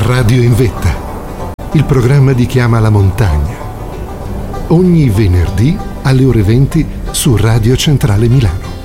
Radio in Vetta, il programma di Chi ama la montagna. Ogni venerdì alle ore 20 su Radio Centrale Milano.